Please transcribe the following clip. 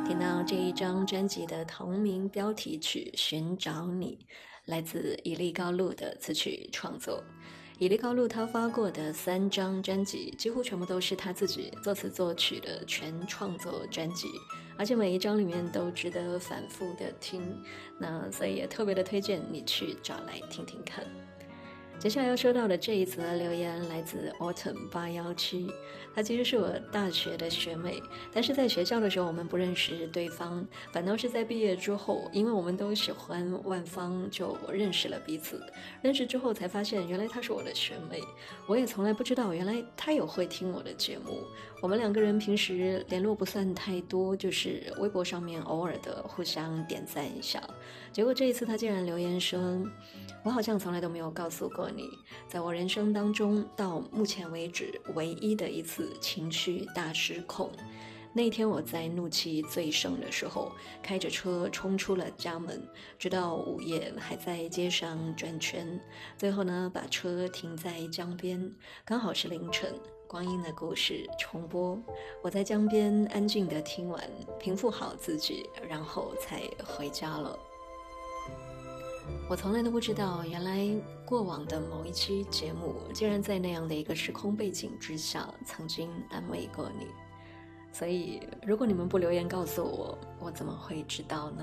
听到这一张专辑的同名标题曲《寻找你》，来自伊利高路的词曲创作。伊利高路他发过的3张专辑，几乎全部都是他自己作词作曲的全创作专辑，而且每一张里面都值得反复的听。那所以也特别的推荐你去找来听听看。接下来要说到的这一则留言来自 Autumn817，她其实是我大学的学妹，但是在学校的时候我们不认识对方，反倒是在毕业之后，因为我们都喜欢万芳，就认识了彼此。认识之后才发现，原来她是我的学妹，我也从来不知道原来她也会听我的节目。我们2个人平时联络不算太多，就是微博上面偶尔的互相点赞一下。结果这一次她竟然留言说，我好像从来都没有告诉过你，在我人生当中到目前为止唯一的一次情绪大失控。那天我在怒气最盛的时候，开着车冲出了家门，直到午夜还在街上转圈，最后呢把车停在江边，刚好是凌晨。光阴的故事重播，我在江边安静地听完，平复好自己，然后才回家了。我从来都不知道，原来过往的某一期节目竟然在那样的一个时空背景之下曾经安慰过你。所以如果你们不留言告诉我，我怎么会知道呢？